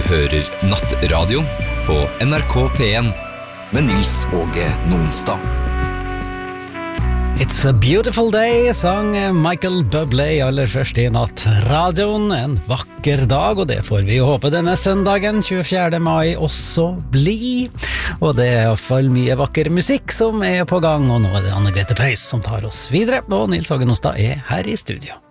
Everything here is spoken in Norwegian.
hører Nattradio på NRK P1 med Nils Åge Nonstad. It's a beautiful day, sang Michael Bublé aller først i Nattradioen. En vakker dag, og det får vi jo håpe denne søndagen 24. mai også bli. Og det er i hvert fall mye vakker musikk som er på gang, og nå er det Anne Grete Preus som tar oss videre, og Nils Åge Nonstad er her i studio.